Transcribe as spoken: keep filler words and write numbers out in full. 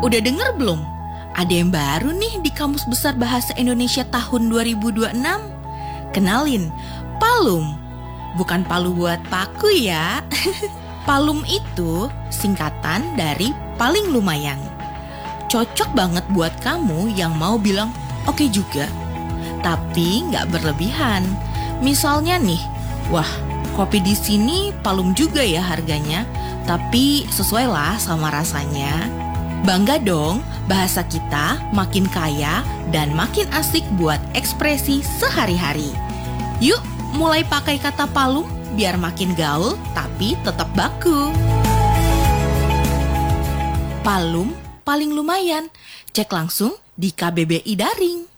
Udah denger belum? Ada yang baru nih di Kamus Besar Bahasa Indonesia tahun dua ribu dua puluh enam. Kenalin, palum. Bukan palu buat paku ya. Palum itu singkatan dari paling lumayan. Cocok banget buat kamu yang mau bilang oke juga, tapi nggak berlebihan. Misalnya nih, wah kopi di sini palum juga ya harganya, tapi sesuai lah sama rasanya. Bangga dong, bahasa kita makin kaya dan makin asik buat ekspresi sehari-hari. Yuk, mulai pakai kata palum biar makin gaul tapi tetap baku. Palum paling lumayan. Cek langsung di K B B I Daring.